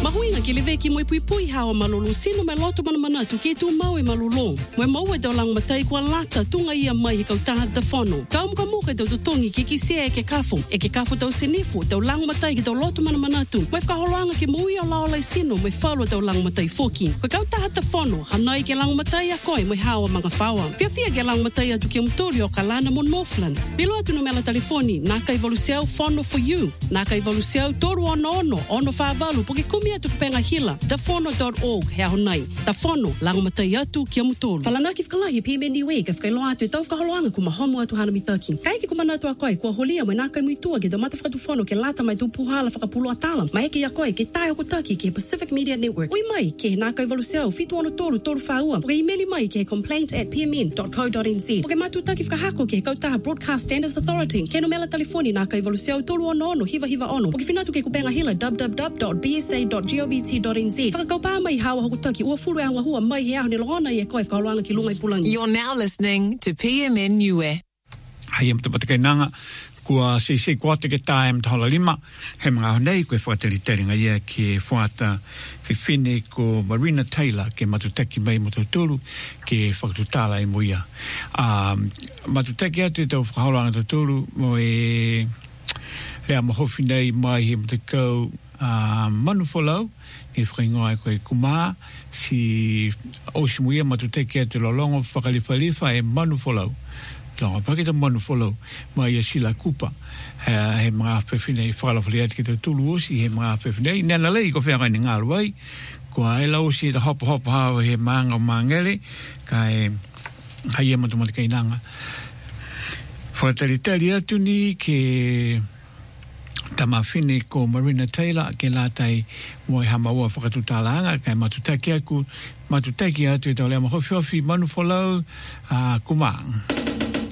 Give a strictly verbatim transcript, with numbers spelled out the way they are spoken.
Mahuinga ki le veki mo pui pui hawa malolo sino me loto mana mana tu ke tu mau e malolo. Mo mau e do lang matai kwa lata tunga ia mai kau taha da fono. Tau mga muka do tongi ki ki se e ke kafu. E ke kafu tau senifu tau lang matai ki tau loto mana mana tu. Mo ka holoanga ki mo ia lao lai sino me falo tau lang matai foki. Ko kau taha da fono hanai ke lang matai a koi mo hawa mga fawa. Fia fia ke lang matai atu ke mtori o kalana mo Northland. Bilo atu no mela telefoni naka evoluciao fono for you. Naka evoluciao toru ono ono ono favalu porque kumi atu penga hila dafono dot org he honai dafono lang matai atu kia mutolu falana ki fkalahi P M N U E ka fkai loa atu e tau fkaholoanga kuma homo atu hana mitaki kai ki kumana atu a koi kua holia mo naka muitua ke damata fkatu fono ke lata mai tu puhala fkapulo atala ma heke ya koi ke tai oku taki ke Pacific Media Network ui mai ke naka evoluciao fitu ono toru toru faua porque imeli mai ke complaint at p m n dot co dot n z porque matu taki fkahako ke kautaha Broadcast Standards Authority ke no mela telefoni naka evoluciao toru ono ono hiva hiva ono porque finatu ke kupenga hila w w w dot b s a dot govt dot n z whakakaupa mai hawa hokutaki ua furu e anga hua mai he aho ni longona i e koe whakaoloanga ki lunga i pulangi. You're now listening to P M N U E. Hai am te patakainanga kua se se kua te ke tae am tahala lima he mga honei koe whakateliteringa ia ke whaata whiwhine ko Marina Taylor ke matutaki mai mototuru ke whakatutala i moia. Um, matutaki atu e tau whakaoloanga toturu mo e lea mahofi nei mai he matakau Uh, manu folau ni whaingoa koe kuma si osimuia matuteki atu lolongo whakalifalifa e manu folau longa pakita manu folau mai a sila kupa uh, he mga whewhine i whakalafali ati ki te tulu osi he mga whewhine nena lei ko whea ni ngāru ai kua e lau osi da hopa hopa hawa he maanga o maangele ka e hai e matumataka inanga whakataritari atu ni ke tama fine ko Marina Taylor ke latai mo hama ua whakatutalanga kai matutaki aku matutaki atu e tau lea mahofi hofi manu folau uh, kumang.